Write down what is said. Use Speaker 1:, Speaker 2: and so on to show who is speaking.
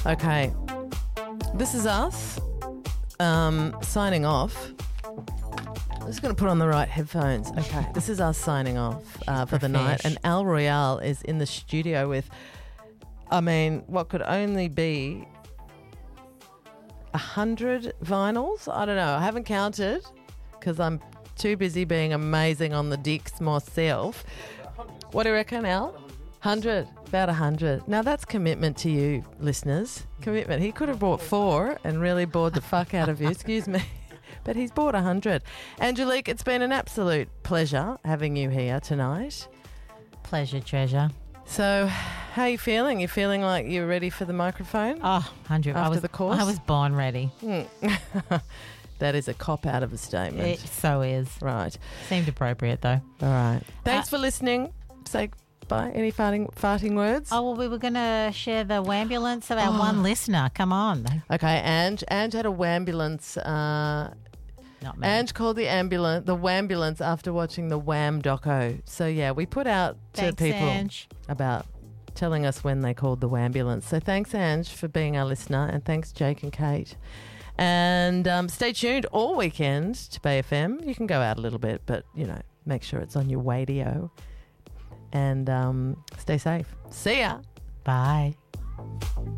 Speaker 1: Okay. This is us signing off. I'm just going to put on the right headphones. Okay. This is us signing off for the night. And Al Royale is in the studio with, what could only be 100 vinyls? I don't know. I haven't counted because I'm too busy being amazing on the dicks myself. What do you reckon, Al? 100. About 100. Now that's commitment to you, listeners. Commitment. He could have bought 4 and really bored the fuck out of you. Excuse me. But he's bought 100. Angelique, it's been an absolute pleasure having you here tonight.
Speaker 2: Pleasure, treasure.
Speaker 1: So, how are you feeling? You feeling like you're ready for the microphone?
Speaker 2: Oh, 100.
Speaker 1: After the course?
Speaker 2: I was born ready.
Speaker 1: That is a cop-out of a statement.
Speaker 2: It so is.
Speaker 1: Right.
Speaker 2: Seemed appropriate, though.
Speaker 1: All right. Thanks for listening. Say bye. Any farting words?
Speaker 2: Oh, well, we were going to share the wambulance of our one listener. Come on.
Speaker 1: Okay, Ange had a wambulance.
Speaker 2: Not me.
Speaker 1: Ange called the wambulance after watching the Wham doco. So, yeah, we put out to people
Speaker 2: Ange.
Speaker 1: about telling us when they called the wambulance. So thanks, Ange, for being our listener, and thanks, Jake and Kate. And stay tuned all weekend to Bay FM. You can go out a little bit, but, make sure it's on your radio. And stay safe. See ya.
Speaker 2: Bye.